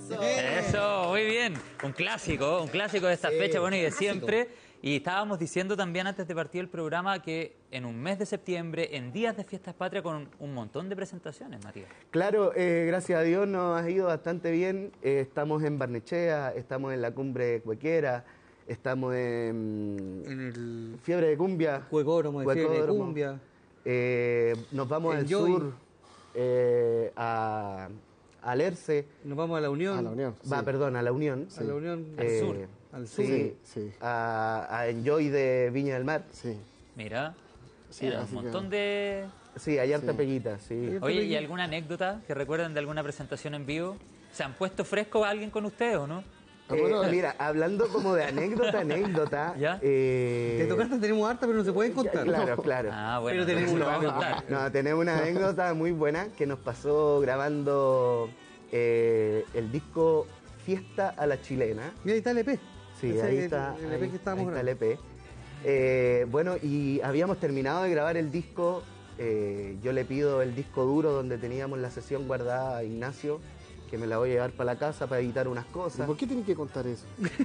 Eso, muy bien. Un clásico de esta fecha, bueno, y de siempre. Y estábamos diciendo también antes de partir el programa que en un mes de septiembre, en días de fiestas patrias, con un montón de presentaciones, Matías. Claro, gracias a Dios nos ha ido bastante bien. Estamos en Barnechea, estamos en la Cumbre Cuequera, estamos en el Fiebre de Cumbia, Cuecódromo de Fiebre de Cumbia. Nos vamos al Enjoy. sur, a Alerce. Nos vamos a la Unión. A la Unión. Va, perdón, a la Unión. A la Unión. Al sur. Al sur. Sí. A Enjoy de Viña del Mar. Sí. Mira, Sí, un así montón que- de... Sí, hay harta Sí. peguita, sí. Oye, ¿y alguna anécdota que recuerden de alguna presentación en vivo? ¿Se han puesto fresco a alguien con ustedes o no? Bueno, Mira, hablando como de anécdota, ¿Ya? De tocar tenemos harta, pero no se pueden contar. Claro. Ah, bueno, Pero tenemos entonces una, lo vamos a contar. No, tenemos una anécdota muy buena que nos pasó grabando el disco Fiesta a la Chilena. Mira, ahí está el EP. Sí, Ese ahí es está. el EP que estábamos ahí está el grabando. EP. Bueno, y habíamos terminado de grabar el disco. Yo le pido el disco duro donde teníamos la sesión guardada a Ignacio, que me la voy a llevar para la casa para editar unas ¿Y cosas. por qué tienen que contar eso?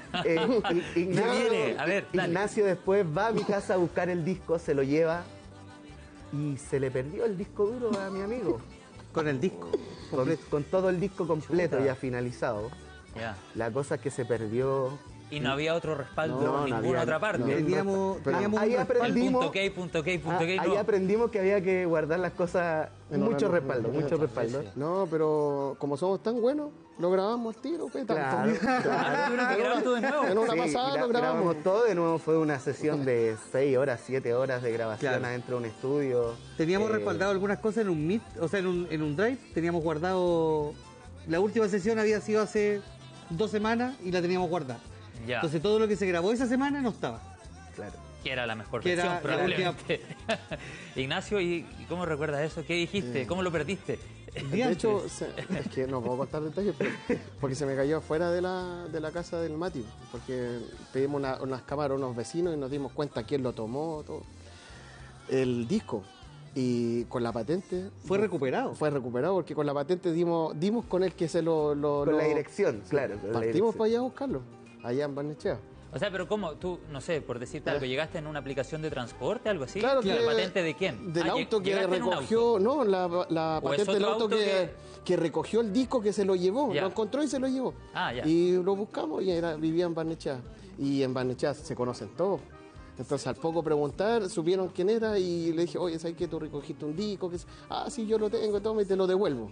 viene? A ver, dale. Ignacio después va a mi casa a buscar el disco, se lo lleva y se le perdió el disco duro a mi amigo. Con el disco. Con todo el disco completo Chuta. ya finalizado. Ya. La cosa es que se perdió. Y no había otro respaldo No, por no ninguna había- otra parte. no. Teníamos Ahí un aprendimos. El punto K, Ahí no. aprendimos que había que guardar las cosas. Mucho respaldo. No, pero como somos tan buenos, lo grabamos al tiro, pues, Claro, Ah, tuvieron que grabar todo de nuevo. En una Sí, pasada lo grabamos. grabamos todo de nuevo. Fue una sesión de 6 horas, 7 horas de grabación Claro. adentro de un estudio. Teníamos Eh, respaldado algunas cosas en un Meet, o sea, en un Drive. Teníamos guardado. La última sesión había sido hace 2 semanas y la teníamos guardada. Ya. Entonces todo lo que se grabó esa semana no estaba. Claro. Que era la mejor Que era versión, la probablemente. Ignacio, ¿y cómo recuerdas eso? ¿Qué dijiste? ¿Cómo lo perdiste? De hecho, es que no puedo contar detalles porque se me cayó afuera de la casa del Mati, porque pedimos unas cámaras a unos vecinos y nos dimos cuenta quién lo tomó, todo. El disco. Y con la patente... Fue recuperado. Fue recuperado porque con la patente dimos con el que se lo... Con la dirección, claro. con la Partimos dirección. para allá a buscarlo, allá en Barnechea. O sea, pero ¿cómo? Tú, no sé, por decirte algo, ¿llegaste en una aplicación de transporte, algo así? Claro, ¿La que- patente de quién? Del auto que llegaste en un recogió, auto. no, la ¿O es patente del otro auto auto que recogió el disco, que se lo llevó, Ya. lo encontró y se lo llevó. Ah, ya. Y lo buscamos y vivía en Barnechea. Y en Barnechea se conocen todos. Entonces al poco preguntar, supieron quién era y le dije, oye, ¿sabes que tú recogiste un disco? Ah, sí, yo lo tengo, toma y te lo devuelvo.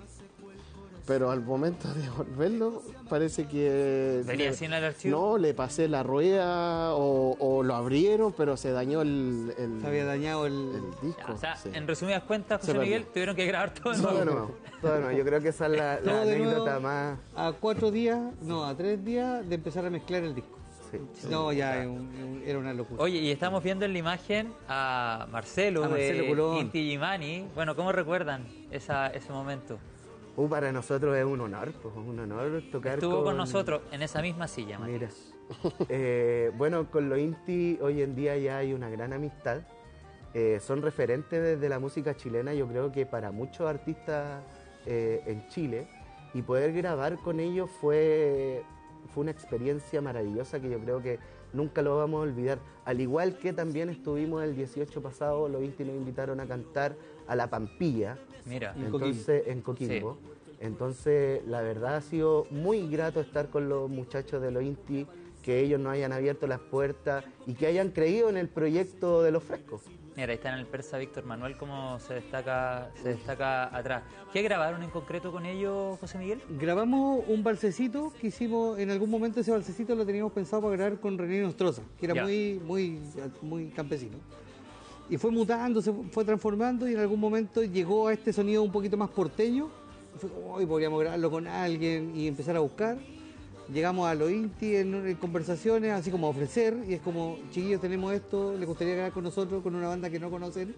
Pero al momento de devolverlo, parece que... ¿Venía sin el archivo? No, le pasé la rueda o lo abrieron, pero se dañó el Se había dañado el disco. Ya, o sea, sí. en resumidas cuentas, Se José perdió. Miguel, tuvieron que grabar todo de Todo de nuevo. nuevo. Todo de nuevo. Yo creo que esa es la todo de nuevo anécdota más. a 4 días, no, a 3 días de empezar a mezclar el disco. Sí. No, ya era una locura. Oye, y estamos viendo en la imagen a Marcelo, A Marcelo de Colón. Inti Gimani. Bueno, ¿cómo recuerdan ese momento? Para nosotros es un honor, pues, un honor tocar Estuvo con nosotros en esa misma silla, Mira, Matías. bueno, con los Inti hoy en día ya hay una gran amistad. Son referentes desde la música chilena, yo creo que para muchos artistas en Chile. Y poder grabar con ellos fue una experiencia maravillosa que yo creo que nunca lo vamos a olvidar. Al igual que también estuvimos el 18 pasado, los Inti nos invitaron a cantar a La Pampilla. Mira, Entonces, en Coquimbo. Entonces, la verdad ha sido muy grato estar con los muchachos de los Inti, que ellos nos hayan abierto las puertas y que hayan creído en el proyecto de Los Frescos. mira, ahí está en el persa Víctor Manuel, cómo se destaca atrás. ¿Qué grabaron en concreto con ellos, José Miguel? Grabamos un balsecito que hicimos, en algún momento ese balsecito lo teníamos pensado para grabar con René Nostroza, que era Ya. muy campesino. Y fue mutando, se fue transformando y en algún momento llegó a este sonido un poquito más porteño. Y fue como, hoy podríamos grabarlo con alguien y empezar a buscar. Llegamos a los Inti en conversaciones, así como a ofrecer, y es como, chiquillos, tenemos esto, les gustaría grabar con nosotros, con una banda que no conocen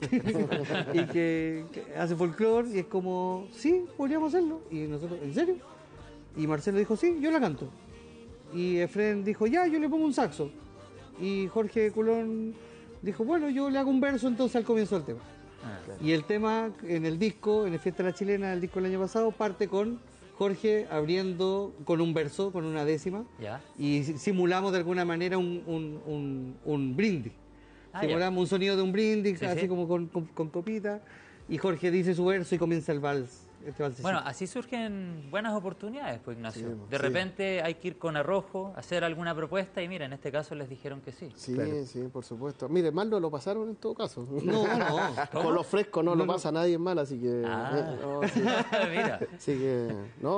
y que hace folclore, y es como, sí, podríamos hacerlo. Y nosotros, ¿en serio? Y Marcelo dijo, sí, yo la canto. Y Efren dijo, ya, yo le pongo un saxo. Y Jorge Culón dijo, bueno, yo le hago un verso entonces al comienzo del tema. Y el tema en el disco, en el Fiesta de la Chilena, el disco del año pasado, parte con Jorge abriendo con un verso, con una décima, Ya. y simulamos de alguna manera un brindis. Ah, Simulamos un sonido de un brindis, Sí, así sí. como con copita, y Jorge dice su verso y comienza el vals. Este valsecito. Bueno, así surgen buenas oportunidades, pues Ignacio. Sí, de sí. repente hay que ir con arrojo, hacer alguna propuesta y mira, en este caso les dijeron que sí. Sí, Claro. sí, por supuesto. Mire, mal no lo pasaron en todo caso. No. Con lo fresco no lo pasa nadie mal, así que... Ah. no, sí. Mira, Así que,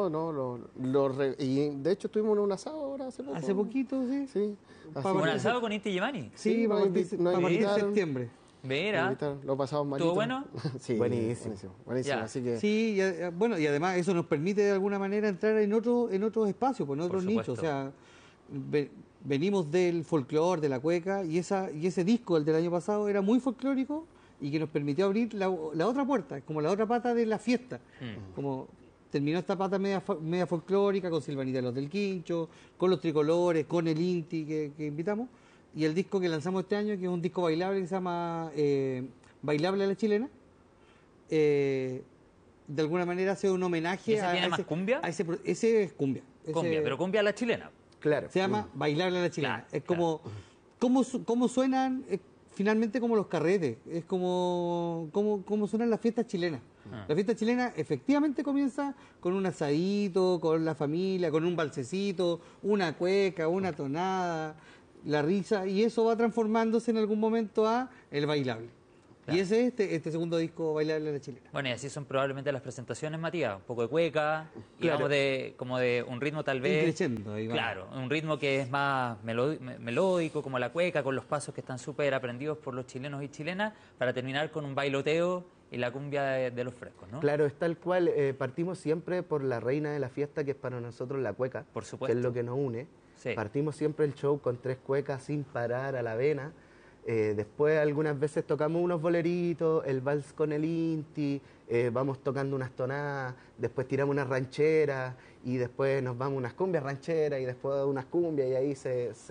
y de hecho estuvimos en un asado ahora hace poco. Hace poquito, sí. Sí. así Pa- un que- asado con Inti Yemani. Sí, Sí, para nos partir, nos para partir de invitaron. septiembre. me Mira, invitaron, lo pasamos malito. ¿Estuvo bueno? Sí, Buenísimo. buenísimo. Ya. Así que, Sí, bueno, y además eso nos permite de alguna manera entrar en otros espacios, pues, en otros nichos. supuesto. O sea, venimos del folclore, de la cueca, y ese disco, el del año pasado, era muy folclórico y que nos permitió abrir la otra puerta, como la otra pata de la fiesta. Como terminó esta pata media folclórica con Silvanita de los del Quincho, con los tricolores, con el Inti que invitamos, y el disco que lanzamos este año, que es un disco bailable que se llama Bailable a la Chilena. De alguna manera hace un homenaje ¿Y ese tiene más cumbia? Ese es cumbia. cumbia, pero cumbia a la chilena. Claro. Se llama Bailable a la Chilena. Claro, Es como cómo suenan finalmente como los carretes. Es como suenan las fiestas chilenas. La fiesta chilena efectivamente comienza con un asadito, con la familia, con un balsecito, una cueca, una tonada, la risa, y eso va transformándose en algún momento a el bailable. Claro. Y ese es este segundo disco, Bailable a la Chilena. Bueno, y así son probablemente las presentaciones, Matías. Un poco de cueca, y Claro. vamos como de un ritmo tal vez... Increciendo, ahí va. Claro, un ritmo que es más melódico, como la cueca, con los pasos que están súper aprendidos por los chilenos y chilenas, para terminar con un bailoteo y la cumbia de los frescos, ¿no? Claro, es tal cual. Partimos siempre por la reina de la fiesta, que es para nosotros la cueca. Por supuesto. Que es lo que nos une. Sí. Partimos siempre el show con 3 cuecas sin parar a la vena. Después algunas veces tocamos unos boleritos, el vals con el Inti, vamos tocando unas tonadas, después tiramos unas rancheras y después nos vamos unas cumbias rancheras y después unas cumbias y ahí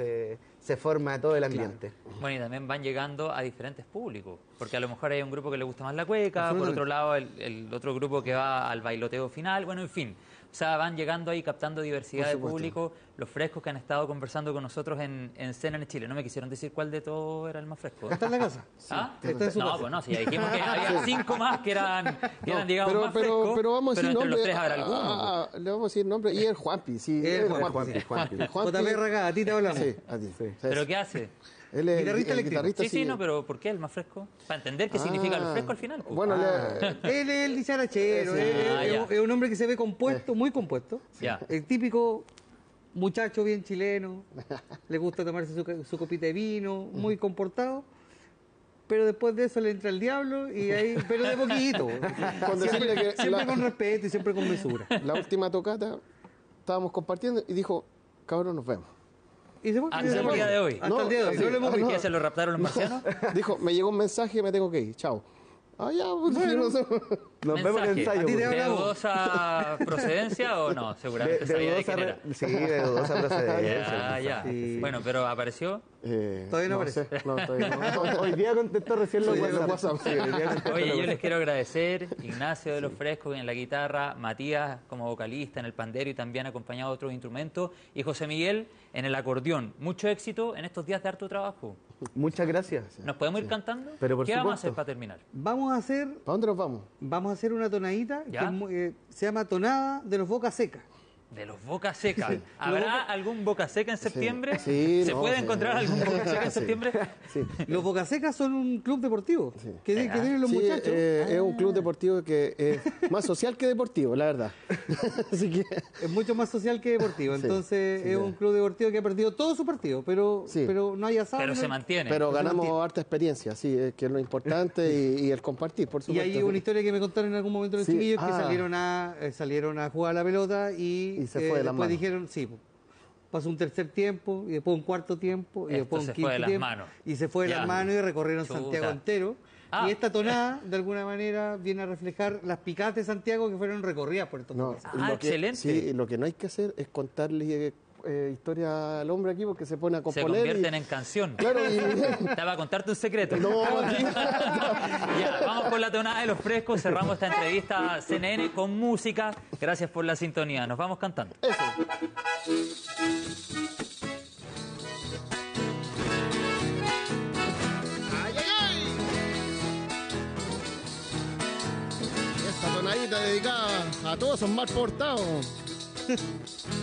se forma todo el ambiente. Bueno, y también van llegando a diferentes públicos, porque a lo mejor hay un grupo que le gusta más la cueca, por Absolutamente. otro lado el otro grupo que va al bailoteo final, bueno, en fin. O sea, van llegando ahí captando diversidad Por de supuesto. público, los frescos que han estado conversando con nosotros en Cena en Chile. No me quisieron decir cuál de todos era el más fresco. Está en la casa. ¿Ah? Está en su No, casa. pues no, si ya dijimos que había 5 más que eran digamos, más frescos, pero vamos a decir entre nombre. los 3 habrá alguno. Le vamos a decir nombre. Y el Juanpi, sí. El Juanpi. Juanpi. El Juanpi. JP Raga, a ti te hablamos. Sí, a ti. ¿Pero qué hace? Él es Guitarrista el eléctrico. guitarrista, Sí, no, pero ¿por qué el más fresco? Para entender qué significa el fresco al final. pues. Bueno, Él es el dicharachero, Sí. Ah, ya. es un hombre que se ve compuesto, muy compuesto. Ya. El típico muchacho bien chileno, le gusta tomarse su copita de vino, muy comportado. Pero después de eso le entra el diablo y ahí, pero de poquito. Con decirle que Siempre con respeto y siempre con mesura. la última tocata estábamos compartiendo y dijo, cabrón, nos vemos. Y se fue. Hasta el día de hoy. Hasta el día de hoy. No, No lo hemos sí. visto. ¿Qué se lo raptaron los marcianos? Dijo, me llegó un mensaje, me tengo que ir, chao. Ah, ya, pues, yo no sé. Nos vemos en el Mensaje. ensayo. A ti te pues. ¿De hablamos. dudosa procedencia o no? Seguramente sabía de quién era. Sí, de dudosa procedencia. Ya. Sí. Bueno, pero apareció. Todavía no aparece. sé, no, todavía no. Hoy día contestó recién los Sí, los WhatsApp. WhatsApp. Sí, hoy día contestó Oye, los yo les WhatsApp. quiero agradecer, Ignacio de los Frescos en la guitarra, Matías como vocalista en el pandero y también acompañado de otros instrumentos, y José Miguel en el acordeón. Mucho éxito en estos días de harto trabajo. Muchas gracias. ¿Nos podemos ir cantando? Pero por ¿Qué vamos a supuesto. hacer para terminar? Vamos a hacer ¿Para dónde nos vamos? una tonadita que ¿Ya? es se llama Tonada de los Boca Seca. De los Boca Seca. ¿Habrá algún Boca Seca en septiembre? Sí, ¿Se no, puede sí. encontrar algún Boca Seca en Sí. septiembre? Sí. Los Boca Seca son un club deportivo que tienen los Sí, muchachos. es un club deportivo que es más social que deportivo, la verdad. Así que Es mucho más social que deportivo. Sí, Entonces sí, es sí. un club deportivo que ha perdido todo su partido, pero Sí. no hay asado. Pero no se hay- mantiene. pero se ganamos mantiene. harta experiencia, sí, que es lo importante y el compartir, por Y supuesto. hay una historia que me contaron en algún momento los Sí, chiquillos que ah. salieron a jugar a la pelota y se fue de las después manos. dijeron, sí, pasó un tercer tiempo y después un cuarto tiempo y Esto después un se quinto fue de las tiempo manos. y se fue de Ya. las manos y recorrieron Chuta. Santiago entero. Ah. Y esta tonada, de alguna manera, viene a reflejar las picadas de Santiago que fueron recorridas por estos No, lugares. Ah, excelente. Sí, lo que no hay que hacer es contarle historia al hombre aquí porque se pone a Se componer. convierten en canción. Claro, y... Te va a contarte un secreto. No, Ya, vamos con la tonada de los frescos. Cerramos esta entrevista a CNN con música. Gracias por la sintonía. Nos vamos cantando. Eso. ¡Ay, ay, ay! Esta tonadita dedicada a todos esos mal portados.